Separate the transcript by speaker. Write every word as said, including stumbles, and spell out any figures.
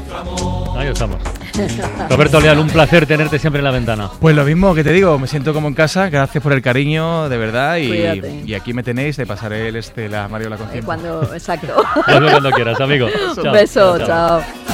Speaker 1: Ahí estamos. Roberto Leal, un placer tenerte siempre en la ventana.
Speaker 2: Pues lo mismo que te digo, me siento como en casa, gracias por el cariño, de verdad, y, y aquí me tenéis, te pasaré el este, la Mario la conciencia.
Speaker 3: Cuando, exacto.
Speaker 1: Hazlo cuando quieras, amigo.
Speaker 3: Un beso, chao. chao.